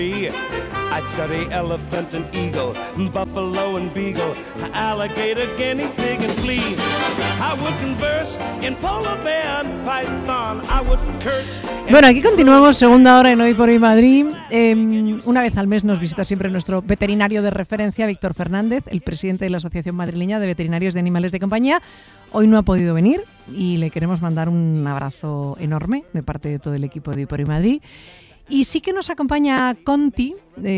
I'd study elephant and eagle, buffalo and beagle, alligator, guinea pig and flea. I would converse in polar bear and python. I would curse. Bueno, aquí continuamos, segunda hora en Hoy por Hoy Madrid. Una vez al mes nos visita siempre nuestro veterinario de referencia, Víctor Fernández, el presidente de la Asociación Madrileña de Veterinarios de Animales de Compañía. Hoy no ha podido venir y le queremos mandar un abrazo enorme de parte de todo el equipo de Hoy por Hoy Madrid. Y sí que nos acompaña Conti.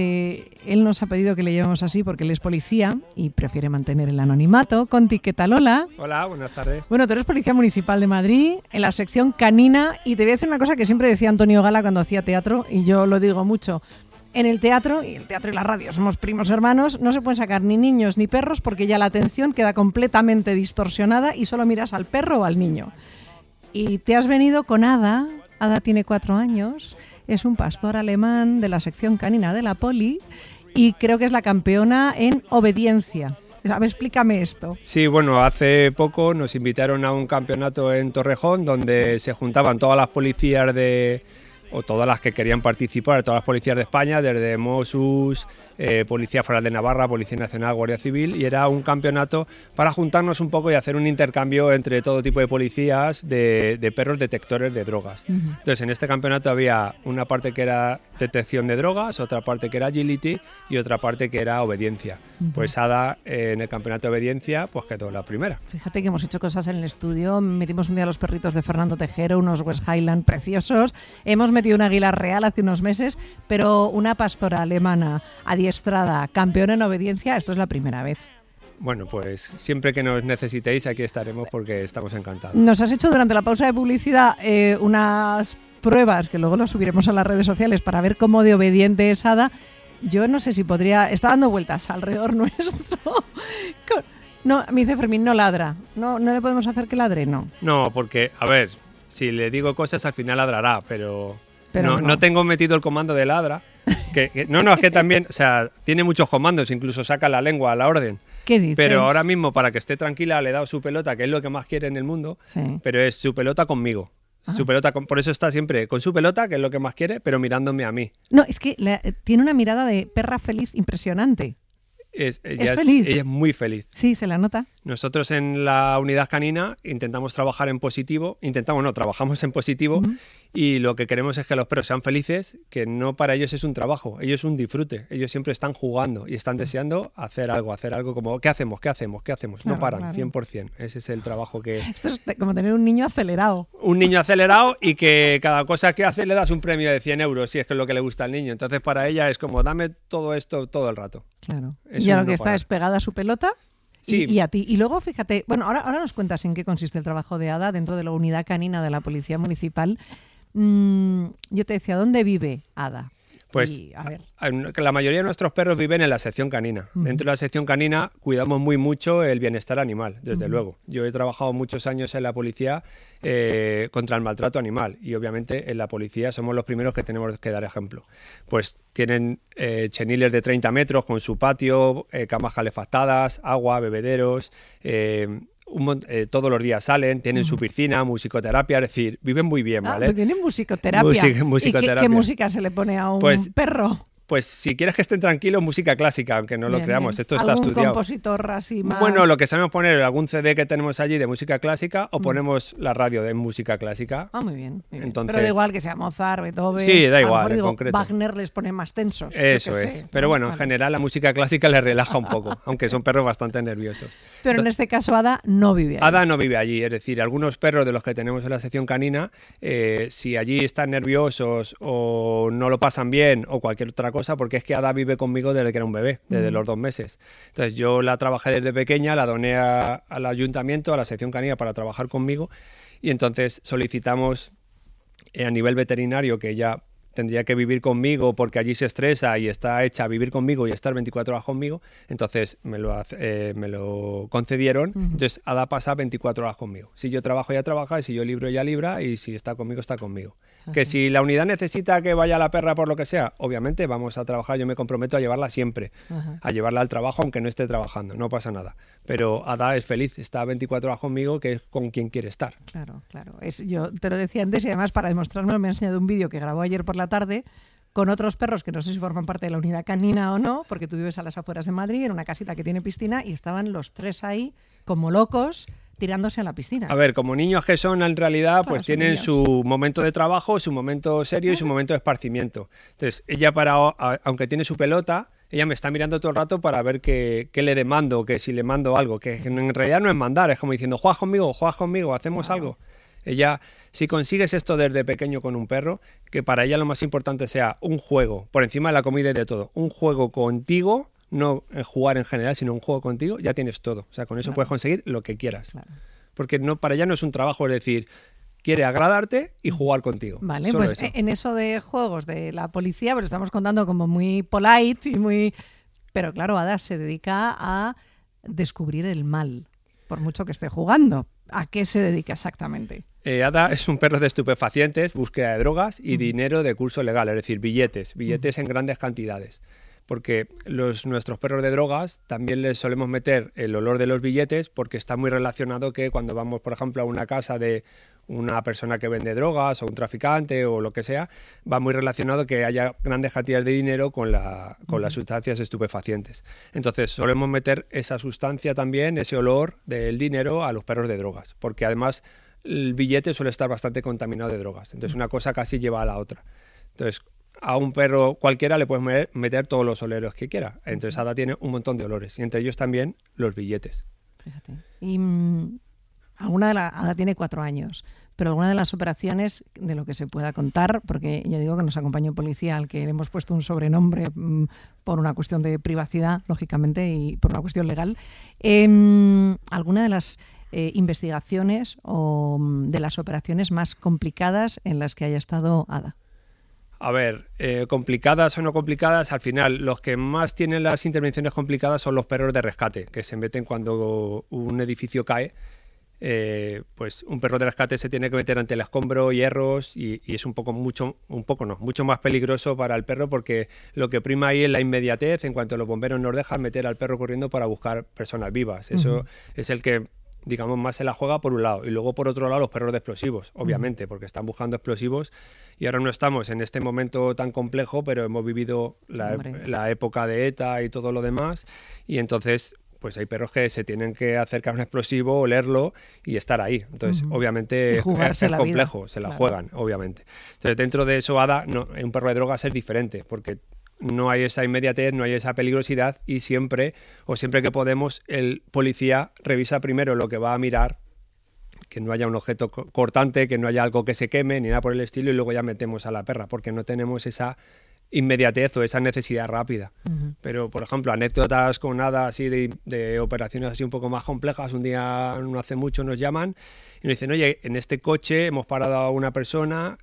Él nos ha pedido que le llevemos así porque él es policía y prefiere mantener el anonimato. Conti, ¿qué tal? Hola. Hola, buenas tardes. Bueno, tú eres policía municipal de Madrid, en la sección canina, y te voy a decir una cosa que siempre decía Antonio Gala cuando hacía teatro, y yo lo digo mucho. En el teatro y la radio somos primos hermanos, no se pueden sacar ni niños ni perros porque ya la atención queda completamente distorsionada y solo miras al perro o al niño. Y te has venido con Ada. Ada tiene 4 años. Es un pastor alemán de la sección canina de la Poli y creo que es la campeona en obediencia. A ver, explícame esto. Sí, bueno, hace poco nos invitaron a un campeonato en Torrejón donde se juntaban todas las policías o todas las que querían participar, todas las policías de España, desde Mossos, Policía Foral de Navarra, Policía Nacional, Guardia Civil, y era un campeonato para juntarnos un poco y hacer un intercambio entre todo tipo de policías de perros detectores de drogas. Uh-huh. Entonces, en este campeonato había una parte que era detección de drogas, otra parte que era agility y otra parte que era obediencia. Uh-huh. Pues Ada, en el campeonato de obediencia, pues quedó la primera. Fíjate que hemos hecho cosas en el estudio. Metimos un día los perritos de Fernando Tejero, unos West Highland preciosos. Hemos metido una águila real hace unos meses, pero una pastora alemana adiestrada, campeona en obediencia, esto es la primera vez. Bueno, pues siempre que nos necesitéis aquí estaremos porque estamos encantados. Nos has hecho durante la pausa de publicidad unas pruebas que luego lo subiremos a las redes sociales para ver cómo de obediente es Ada. Yo no sé si podría... Está dando vueltas alrededor nuestro. No, me dice Fermín, no ladra. No le podemos hacer que ladre, no. No, porque, a ver, si le digo cosas al final ladrará, pero no tengo metido el comando de ladra. No, es que también, o sea, tiene muchos comandos, incluso saca la lengua a la orden. ¿Qué dices? Pero ahora mismo, para que esté tranquila, le he dado su pelota, que es lo que más quiere en el mundo, sí. Pero es su pelota conmigo. Su pelota por eso está siempre con su pelota, que es lo que más quiere, pero mirándome a mí. No, es que tiene una mirada de perra feliz impresionante. Ella feliz. Ella es muy feliz. Sí, se la nota. Nosotros en la unidad canina trabajamos en positivo uh-huh. Y lo que queremos es que los perros sean felices, que no para ellos es un trabajo, ellos es un disfrute. Ellos siempre están jugando y están deseando hacer algo como ¿qué hacemos? Claro, no paran, claro. 100%. Ese es el trabajo que... Esto es como tener un niño acelerado. Un niño acelerado y que cada cosa que hace le das un premio de 100 euros, si es que es lo que le gusta al niño. Entonces para ella es como dame todo esto todo el rato. Claro. Y ya lo que está es pegada a su pelota. Sí. Y a ti. Y luego, fíjate, bueno, ahora nos cuentas en qué consiste el trabajo de Ada dentro de la unidad canina de la Policía Municipal. Yo te decía, ¿dónde vive Ada? Pues a ver. La mayoría de nuestros perros viven en la sección canina. Uh-huh. Dentro de la sección canina cuidamos muy mucho el bienestar animal, desde uh-huh. luego. Yo he trabajado muchos años en la policía contra el maltrato animal y obviamente en la policía somos los primeros que tenemos que dar ejemplo. Pues tienen cheniles de 30 metros con su patio, camas calefactadas, agua, bebederos... todos los días salen, tienen su piscina, musicoterapia, es decir, viven muy bien, ¿vale? Pues tienen musicoterapia. Musicoterapia. ¿Y qué música se le pone a un perro? Pues si quieres que estén tranquilos, música clásica, aunque no lo creamos, esto está estudiado. ¿Algún compositor así más? Bueno, lo que sabemos poner, algún CD que tenemos allí de música clásica o ponemos la radio de música clásica. Ah, muy bien. Entonces, pero da igual que sea Mozart, Beethoven... Sí, da igual, en concreto. Wagner les pone más tensos. Eso es. Pero bueno, en general la música clásica les relaja un poco, aunque son perros bastante nerviosos. Pero en este caso Ada no vive allí. Ada no vive allí, es decir, algunos perros de los que tenemos en la sección canina, si allí están nerviosos o no lo pasan bien o cualquier otra cosa, porque es que Ada vive conmigo desde que era un bebé, desde los 2 meses. Entonces yo la trabajé desde pequeña, la doné al ayuntamiento, a la sección canina para trabajar conmigo y entonces solicitamos a nivel veterinario que ella tendría que vivir conmigo porque allí se estresa y está hecha a vivir conmigo y estar 24 horas conmigo, entonces me lo concedieron, entonces Ada pasa 24 horas conmigo. Si yo trabajo, ella trabaja, y si yo libro, ella libra, y si está conmigo, está conmigo. Que si la unidad necesita que vaya la perra por lo que sea, obviamente vamos a trabajar, yo me comprometo a llevarla siempre, a llevarla al trabajo aunque no esté trabajando, no pasa nada. Pero Ada es feliz, está 24 horas conmigo, que es con quien quiere estar. Claro. Yo te lo decía antes y además para demostrarme me ha enseñado un vídeo que grabó ayer por la tarde con otros perros que no sé si forman parte de la unidad canina o no, porque tú vives a las afueras de Madrid, en una casita que tiene piscina, y estaban los tres ahí como locos tirándose a la piscina. A ver, como niños que son, en realidad, Claro, pues son tienen niños. su momento de trabajo, su momento serio y su momento de esparcimiento. Entonces, ella aunque tiene su pelota, ella me está mirando todo el rato para ver qué le demando, que si le mando algo, que en realidad no es mandar, es como diciendo, juegas conmigo, hacemos algo. Ella, si consigues esto desde pequeño con un perro, que para ella lo más importante sea un juego, por encima de la comida y de todo, un juego contigo, no jugar en general, sino un juego contigo, ya tienes todo. O sea, con eso puedes conseguir lo que quieras. Claro. Porque para ella no es un trabajo, es decir, quiere agradarte y jugar contigo. Vale, Solo pues eso. en eso de juegos de la policía, pues estamos contando como muy polite y muy... Pero claro, Ada se dedica a descubrir el mal, por mucho que esté jugando. ¿A qué se dedica exactamente? Ada es un perro de estupefacientes, búsqueda de drogas y dinero de curso legal, es decir, billetes en grandes cantidades. Porque nuestros perros de drogas también les solemos meter el olor de los billetes porque está muy relacionado que cuando vamos, por ejemplo, a una casa de una persona que vende drogas o un traficante o lo que sea, va muy relacionado que haya grandes cantidades de dinero con las sustancias estupefacientes. Entonces solemos meter esa sustancia también, ese olor del dinero a los perros de drogas, porque además el billete suele estar bastante contaminado de drogas. Entonces una cosa casi lleva a la otra. Entonces a un perro cualquiera le puedes meter todos los oleros que quiera. Entonces Ada tiene un montón de olores y entre ellos también los billetes. Fíjate. Y Ada tiene 4 años, pero alguna de las operaciones de lo que se pueda contar, porque ya digo que nos acompaña un policía al que le hemos puesto un sobrenombre por una cuestión de privacidad, lógicamente, y por una cuestión legal. ¿Alguna de las investigaciones o de las operaciones más complicadas en las que haya estado Ada? A ver, complicadas o no complicadas, al final los que más tienen las intervenciones complicadas son los perros de rescate, que se meten cuando un edificio cae. Pues un perro de rescate se tiene que meter ante el escombro, hierros, y es mucho más peligroso para el perro porque lo que prima ahí es la inmediatez. En cuanto los bomberos nos dejan meter al perro corriendo para buscar personas vivas. Eso es el que, digamos, más se la juega por un lado. Y luego por otro lado los perros de explosivos, obviamente, porque están buscando explosivos. Y ahora no estamos en este momento tan complejo, pero hemos vivido la época de ETA y todo lo demás. Y entonces, pues hay perros que se tienen que acercar a un explosivo, olerlo y estar ahí. Entonces, obviamente es complejo, se la juegan, obviamente. Entonces, dentro de eso, Ada, un perro de drogas es diferente, porque no hay esa inmediatez, no hay esa peligrosidad y siempre que podemos, el policía revisa primero lo que va a mirar, que no haya un objeto cortante, que no haya algo que se queme, ni nada por el estilo, y luego ya metemos a la perra, porque no tenemos esa inmediatez o esa necesidad rápida. Pero, por ejemplo, anécdotas con Ada así de operaciones así un poco más complejas. Un día, no hace mucho, nos llaman y nos dicen, oye, en este coche hemos parado a una persona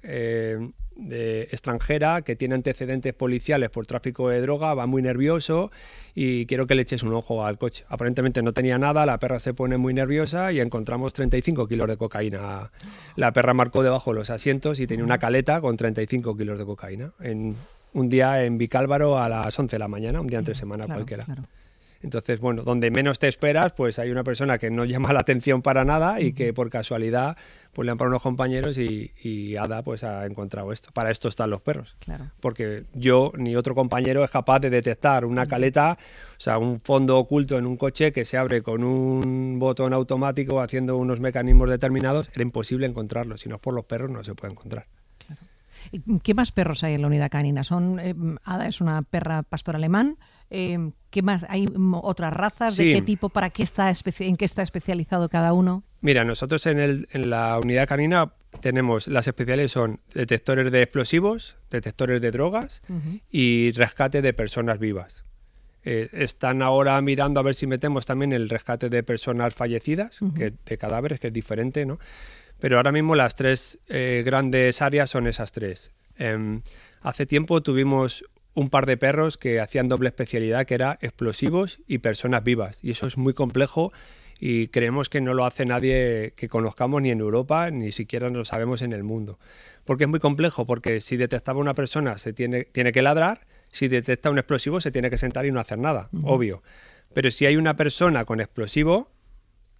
extranjera que tiene antecedentes policiales por tráfico de droga, va muy nervioso y quiero que le eches un ojo al coche. Aparentemente no tenía nada, la perra se pone muy nerviosa y encontramos 35 kilos de cocaína. La perra marcó debajo de los asientos y tenía una caleta con 35 kilos de cocaína un día en Vicálvaro a las 11 de la mañana, un día entre semana cualquiera. Claro. Entonces, bueno, donde menos te esperas, pues hay una persona que no llama la atención para nada y que por casualidad pues le han parado unos compañeros y Ada pues ha encontrado esto. Para esto están los perros. Claro. Porque yo ni otro compañero es capaz de detectar una caleta, o sea, un fondo oculto en un coche que se abre con un botón automático haciendo unos mecanismos determinados. Era imposible encontrarlo. Si no es por los perros, no se puede encontrar. ¿Qué más perros hay en la unidad canina? Ada es una perra pastor alemán. ¿Qué más? ¿Hay otras razas? Sí. ¿De qué tipo? ¿Para qué en qué está especializado cada uno? Mira, nosotros en la unidad canina tenemos, las especiales son detectores de explosivos, detectores de drogas y rescate de personas vivas. Están ahora mirando a ver si metemos también el rescate de personas fallecidas, de cadáveres, que es diferente, ¿no? Pero ahora mismo las tres grandes áreas son esas tres. Hace tiempo tuvimos un par de perros que hacían doble especialidad, que era explosivos y personas vivas. Y eso es muy complejo y creemos que no lo hace nadie que conozcamos ni en Europa, ni siquiera lo sabemos en el mundo. ¿Por qué es muy complejo? Porque si detectaba una persona se tiene que ladrar, si detecta un explosivo se tiene que sentar y no hacer nada, obvio. Pero si hay una persona con explosivo,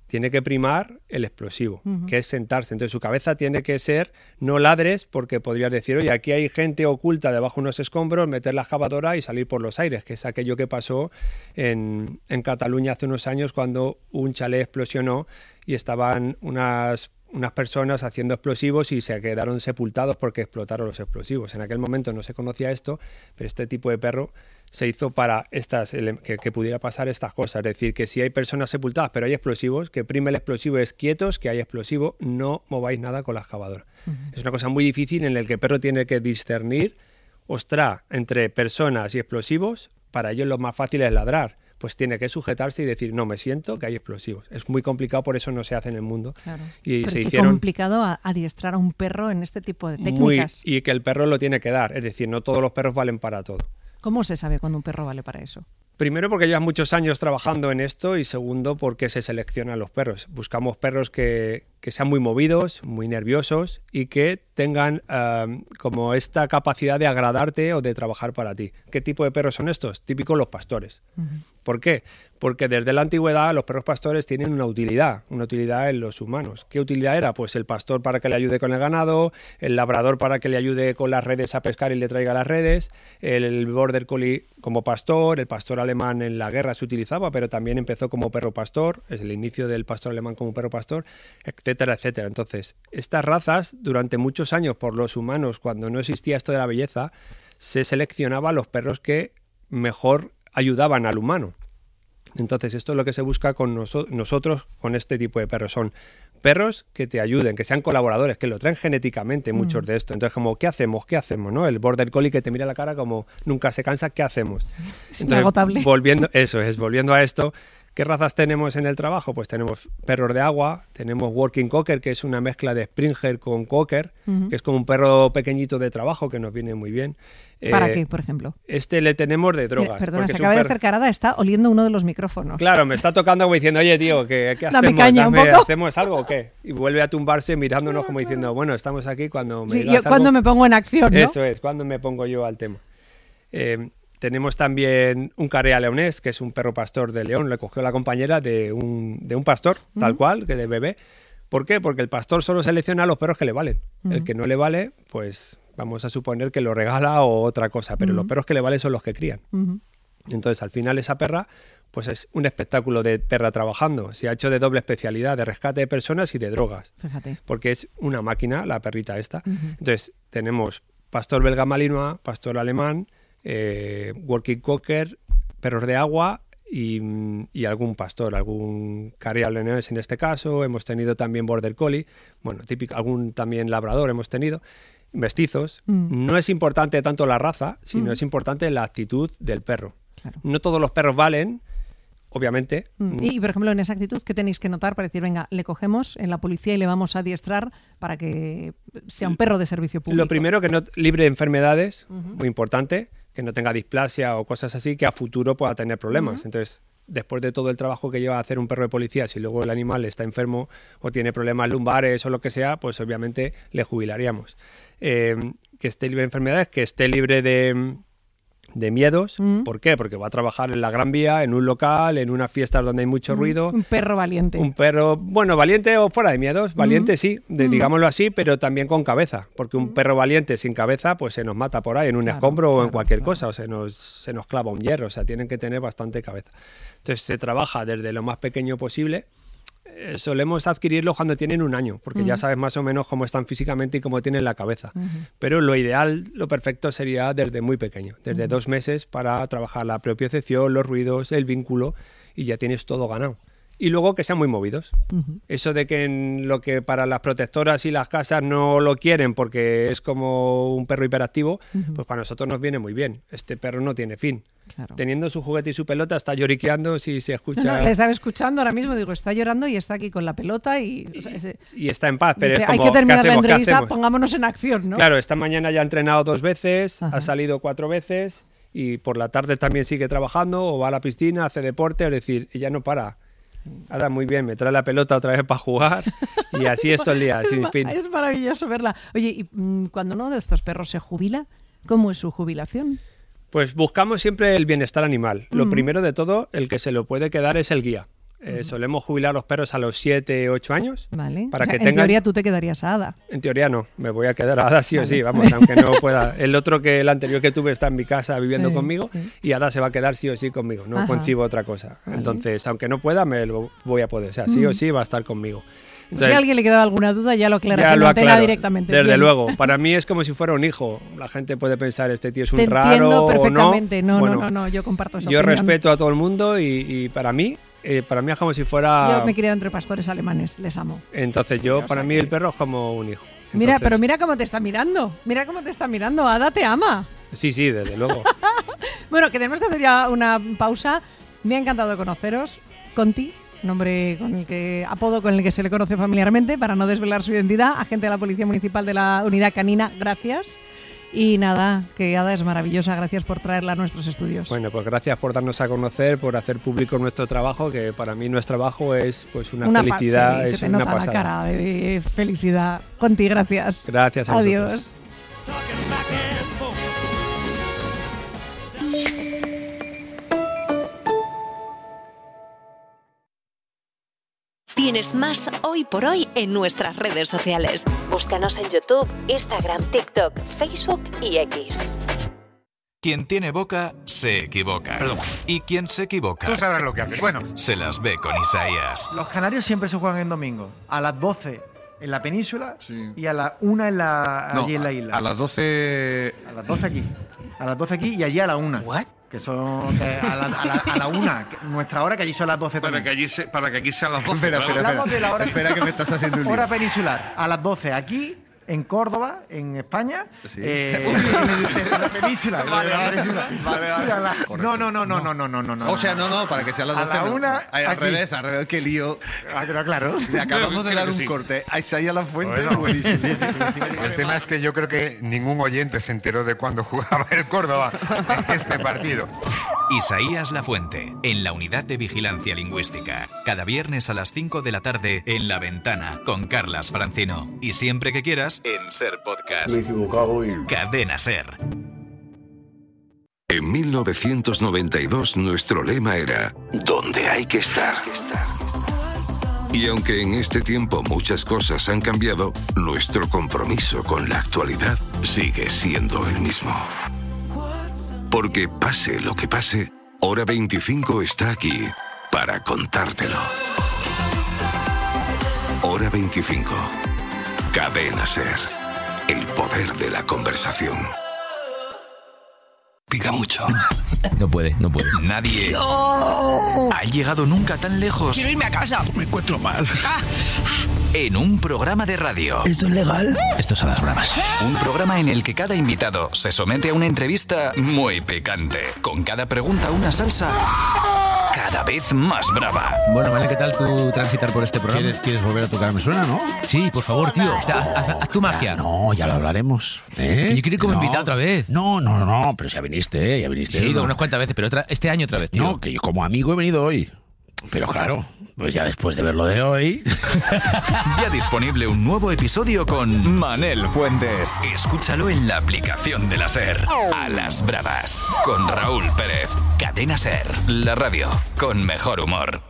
tiene que primar el explosivo, que es sentarse. Entonces su cabeza tiene que ser, no ladres, porque podrías decir, oye, aquí hay gente oculta debajo de unos escombros, meter la excavadora y salir por los aires, que es aquello que pasó en Cataluña hace unos años cuando un chalet explosionó y estaban unas personas haciendo explosivos y se quedaron sepultados porque explotaron los explosivos. En aquel momento no se conocía esto, pero este tipo de perro se hizo para que pudiera pasar estas cosas. Es decir, que si hay personas sepultadas pero hay explosivos, que prime el explosivo es quietos, que hay explosivo, no mováis nada con la excavadora. Es una cosa muy difícil en la que el perro tiene que discernir, entre personas y explosivos. Para ellos lo más fácil es ladrar. Pues tiene que sujetarse y decir, no, me siento que hay explosivos. Es muy complicado, por eso no se hace en el mundo. Claro. Y pero se qué hicieron complicado adiestrar a un perro en este tipo de técnicas. Y que el perro lo tiene que dar. Es decir, no todos los perros valen para todo. ¿Cómo se sabe cuando un perro vale para eso? Primero porque llevas muchos años trabajando en esto y segundo porque se seleccionan los perros. Buscamos perros que sean muy movidos, muy nerviosos y que tengan como esta capacidad de agradarte o de trabajar para ti. ¿Qué tipo de perros son estos? Típicos los pastores. ¿Por qué? Porque desde la antigüedad los perros pastores tienen una utilidad en los humanos. ¿Qué utilidad era? Pues el pastor para que le ayude con el ganado, el labrador para que le ayude con las redes a pescar y le traiga las redes, el border collie como pastor, el pastor alemán en la guerra se utilizaba, pero también empezó como perro pastor, es el inicio del pastor alemán como perro pastor, etcétera, etcétera. Entonces, estas razas, durante muchos años por los humanos, cuando no existía esto de la belleza, se seleccionaba los perros que mejor ayudaban al humano. Entonces, esto es lo que se busca con nosotros con este tipo de perros. Son perros que te ayuden, que sean colaboradores, que lo traen genéticamente muchos de esto. Entonces, como, ¿qué hacemos? ¿No? El border collie que te mira la cara como nunca se cansa, ¿qué hacemos? Es inagotable. Volviendo a esto, ¿qué razas tenemos en el trabajo? Pues tenemos perros de agua, tenemos working cocker, que es una mezcla de Springer con cocker, que es como un perro pequeñito de trabajo que nos viene muy bien. ¿Para qué, por ejemplo? Este le tenemos de drogas. Perdona, se acaba de acercar Ada, está oliendo uno de los micrófonos. Claro, me está tocando como diciendo, oye, tío, ¿qué hacemos? Dame caña un poco. ¿Hacemos algo o qué? Y vuelve a tumbarse mirándonos como diciendo, bueno, estamos aquí cuando me yo cuando me pongo en acción, ¿no? Eso es, cuando me pongo yo al tema. Tenemos también un carrea leonés, que es un perro pastor de León. Le cogió la compañera de un pastor, tal cual, que de bebé. ¿Por qué? Porque el pastor solo selecciona a los perros que le valen. El que no le vale, pues vamos a suponer que lo regala o otra cosa. Pero los perros que le valen son los que crían. Entonces, al final, esa perra pues es un espectáculo de perra trabajando. Se ha hecho de doble especialidad, de rescate de personas y de drogas. Fíjate. Porque es una máquina, la perrita esta. Entonces, tenemos pastor belga malinois, pastor alemán, working cocker, perros de agua y algún pastor, algún carrea leonés en este caso. Hemos tenido también border collie, bueno, típico, algún también labrador hemos tenido, mestizos. No es importante tanto la raza, sino es importante la actitud del perro. Claro. No todos los perros valen, obviamente. Y, por ejemplo, en esa actitud, ¿qué tenéis que notar para decir, venga, le cogemos en la policía y le vamos a adiestrar para que sea un perro de servicio público? Lo primero, que no libre de enfermedades, muy importante, que no tenga displasia o cosas así, que a futuro pueda tener problemas. Entonces, después de todo el trabajo que lleva a hacer un perro de policía, si luego el animal está enfermo o tiene problemas lumbares o lo que sea, pues obviamente le jubilaríamos. Que esté libre de enfermedades, que esté libre de miedos. ¿Por qué? Porque va a trabajar en la Gran Vía, en un local, en unas fiestas donde hay mucho ruido. Un perro valiente. Un perro, bueno, valiente o fuera de miedos. Valiente sí, digámoslo así, pero también con cabeza. Porque un perro valiente sin cabeza, pues se nos mata por ahí en un escombro o en cualquier cosa, o se nos clava un hierro. O sea, tienen que tener bastante cabeza. Entonces se trabaja desde lo más pequeño posible. Solemos adquirirlos cuando tienen 1 año, porque ya sabes más o menos cómo están físicamente y cómo tienen la cabeza. Pero lo ideal, lo perfecto sería desde muy pequeño, desde 2 meses, para trabajar la propiocepción, los ruidos, el vínculo, y ya tienes todo ganado. Y luego que sean muy movidos. Eso de que en lo que para las protectoras y las casas no lo quieren porque es como un perro hiperactivo, pues para nosotros nos viene muy bien. Este perro no tiene fin. Claro. Teniendo su juguete y su pelota, está lloriqueando si se escucha... No, le estaba escuchando ahora mismo, digo, está llorando y está aquí con la pelota y... O sea, y está en paz, pero dice, es como, hay que terminar la ¿qué entrevista, hacemos? Pongámonos en acción, ¿no? Claro, esta mañana ya ha entrenado 2 veces, ha salido 4 veces y por la tarde también sigue trabajando o va a la piscina, hace deporte, es decir, ella no para. Ahora muy bien, me trae la pelota otra vez para jugar y así es todo el día, sin fin. Es maravilloso verla. Oye, y cuando uno de estos perros se jubila, ¿cómo es su jubilación? Pues buscamos siempre el bienestar animal. Lo primero de todo, el que se lo puede quedar es el guía. Solemos jubilar los perros a los 7, 8 años. Vale. Para O sea, que en teoría tú te quedarías a Hada. En teoría no, me voy a quedar a Hada sí o sí, vamos, aunque no pueda. El anterior que tuve está en mi casa viviendo conmigo y Hada se va a quedar sí o sí conmigo, no concibo otra cosa. Vale. Entonces, aunque no pueda, me lo voy a poder, o sea, sí o sí va a estar conmigo. Entonces, si a alguien le quedaba alguna duda, ya lo aclaras ya en lo la antena aclaro, directamente. desde Bien. luego, para mí es como si fuera un hijo. La gente puede pensar, este tío es un Te raro entiendo o perfectamente. no. No, yo comparto esa Yo opinión. respeto a todo el mundo y para mí es como si fuera... Yo me he criado entre pastores alemanes, les amo. Entonces para mí el perro es como un hijo. Mira, Entonces, pero mira cómo te está mirando. Mira cómo te está mirando. Ada te ama. Sí, desde luego. Bueno, que tenemos que hacer ya una pausa. Me ha encantado conoceros. Conti, apodo con el que se le conoce familiarmente, para no desvelar su identidad, agente de la Policía Municipal de la Unidad Canina, gracias. Y nada, que Ada es maravillosa, gracias por traerla a nuestros estudios. Bueno, pues gracias por darnos a conocer, por hacer público nuestro trabajo, que para mí nuestro trabajo es pues una felicidad. Sí, es se te una nota pasada. la cara de felicidad. Conti, gracias. Gracias a Adiós. vosotros. Talking back and forth. Tienes más Hoy por Hoy en nuestras redes sociales. Búscanos en YouTube, Instagram, TikTok, Facebook y X. Quien tiene boca, se equivoca. Perdón. Y quien se equivoca, Tú sabrás lo que haces. Bueno, se las ve con Isaías. Los canarios siempre se juegan en domingo. A las 12 en la península Sí. y a las 1 allí en la isla. A las 12... A las 12 aquí. A las 12 aquí y allí a la 1. ¿What? Que son a la 1, nuestra hora, que allí son las 12 Para también. que aquí sean las 12. Hablamos de la hora, Espera que me estás haciendo un lío. hora peninsular. A las 12 aquí, en Córdoba, en España. Sí. En la península. Vale. No. O sea, no, para que sean las A 12. la no. una, Al aquí. revés, qué lío. Pero claro. Le acabamos de Creo dar que un sí. corte a Isaías La Fuente. Bueno, buenísimo. El tema es que yo creo que ningún oyente se enteró de cuándo jugaba el Córdoba este partido. Isaías La Fuente, en la Unidad de Vigilancia Lingüística. Cada viernes a las 5 de la tarde en La Ventana, con Carlas Francino. Y siempre que quieras, en Ser Podcast. Me he equivocado y... Cadena Ser. En 1992 nuestro lema era ¿dónde hay que estar? Y aunque en este tiempo muchas cosas han cambiado, nuestro compromiso con la actualidad sigue siendo el mismo. Porque pase lo que pase, Hora 25 está aquí para contártelo. Hora 25. Cadena Ser. El poder de la conversación. Pica mucho. No puede. Nadie ha llegado nunca tan lejos. Quiero irme a casa. Me encuentro mal. En un programa de radio. ¿Esto es legal? Esto es a las bravas. Un programa en el que cada invitado se somete a una entrevista muy picante. Con cada pregunta una salsa cada vez más brava. Bueno, Manel, ¿qué tal tú transitar por este programa? ¿Quieres volver a tocar? ¿Me suena, no? Sí, por favor, tío. O sea, haz tu magia. No, ya lo hablaremos. ¿Eh? Yo quiero ir como No. invitado otra vez. No, pero ya viniste. Sí, he ido unas cuantas veces, pero este año otra vez, tío. No, que yo como amigo he venido hoy. Pero claro, pues ya después de ver lo de hoy... Ya disponible un nuevo episodio con Manel Fuentes. Escúchalo en la aplicación de la SER. A las bravas. Con Raúl Pérez. Cadena SER. La radio con mejor humor.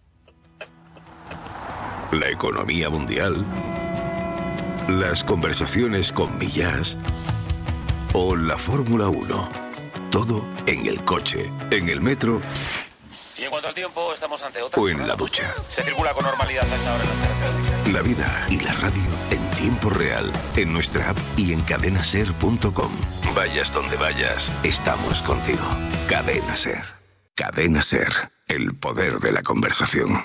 La economía mundial, las conversaciones con Millás o la Fórmula 1. Todo en el coche, en el metro Y en cuanto al tiempo, estamos ante otra. o en la ducha. Se circula con normalidad a esta hora en las carreteras. La vida y la radio en tiempo real, en nuestra app y en cadenaser.com. Vayas donde vayas, estamos contigo. Cadena Ser. Cadena Ser. El poder de la conversación.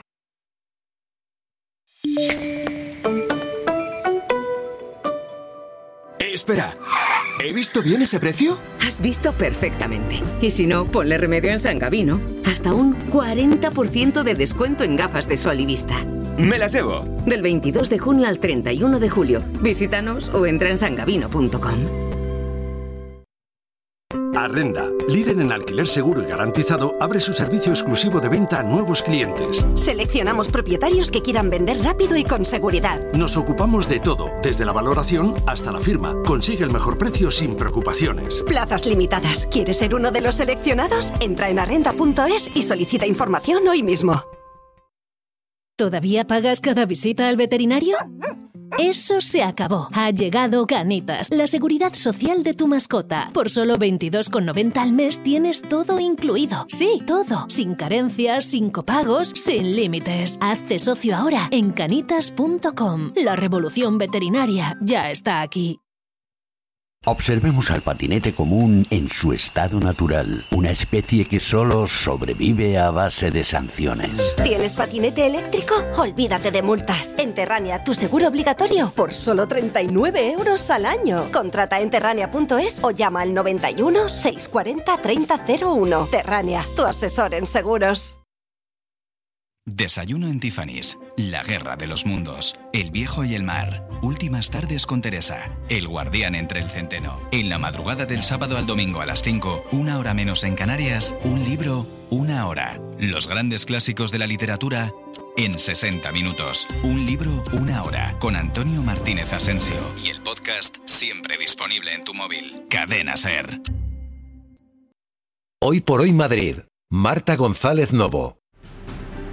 Espera, ¿he visto bien ese precio? Has visto perfectamente. Y si no, ponle remedio en San Gabino. Hasta un 40% de descuento en gafas de sol y vista. Me las llevo. Del 22 de junio al 31 de julio. Visítanos o entra en sangabino.com. Arrenda, líder en alquiler seguro y garantizado, abre su servicio exclusivo de venta a nuevos clientes. Seleccionamos propietarios que quieran vender rápido y con seguridad. Nos ocupamos de todo, desde la valoración hasta la firma. Consigue el mejor precio sin preocupaciones. Plazas limitadas. ¿Quieres ser uno de los seleccionados? Entra en arrenda.es y solicita información hoy mismo. ¿Todavía pagas cada visita al veterinario? Eso se acabó. Ha llegado Canitas, la seguridad social de tu mascota. Por solo 22,90 al mes tienes todo incluido. Sí, todo. Sin carencias, sin copagos, sin límites. Hazte socio ahora en canitas.com. La revolución veterinaria ya está aquí. Observemos al patinete común en su estado natural, una especie que solo sobrevive a base de sanciones. ¿Tienes patinete eléctrico? Olvídate de multas. En Terrania, tu seguro obligatorio por solo 39 € al año. Contrata en terrania.es o llama al 91 640 3001. Terrania, tu asesor en seguros. Desayuno en Tiffany's, la guerra de los mundos, El viejo y el mar, Últimas tardes con Teresa, El guardián entre el centeno. En la madrugada del sábado al domingo a las 5, 1 hora menos en Canarias, un libro, 1 hora. Los grandes clásicos de la literatura en 60 minutos. Un libro, 1 hora. Con Antonio Martínez Asensio. Y el podcast siempre disponible en tu móvil. Cadena SER. Hoy por hoy Madrid. Marta González Novo.